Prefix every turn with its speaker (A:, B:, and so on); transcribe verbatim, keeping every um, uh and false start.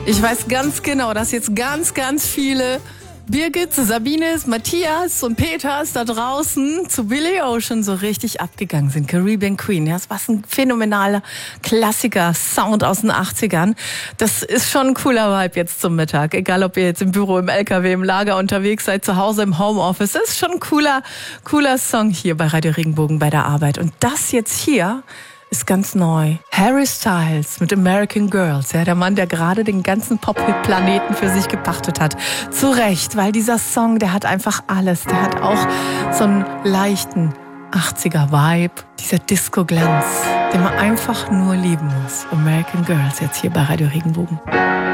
A: Ich weiß ganz genau, dass jetzt ganz, ganz viele Birgit, Sabines, Matthias und Peters da draußen zu Billy Ocean so richtig abgegangen sind. Caribbean Queen, ja, das war ein phänomenaler Klassiker-Sound aus den achtzigern. Das ist schon ein cooler Vibe jetzt zum Mittag. Egal, ob ihr jetzt im Büro, im L K W, im Lager unterwegs seid, zu Hause, im Homeoffice. Das ist schon ein cooler, cooler Song hier bei Radio Regenbogen bei der Arbeit. Und das jetzt hier ist ganz neu. Harry Styles mit American Girls, ja, der Mann, der gerade den ganzen Pop-Hit-Planeten für sich gepachtet hat. Zu Recht, weil dieser Song, der hat einfach alles. Der hat auch so einen leichten achtziger-Vibe, dieser Disco-Glanz, den man einfach nur lieben muss. American Girls jetzt hier bei Radio Regenbogen.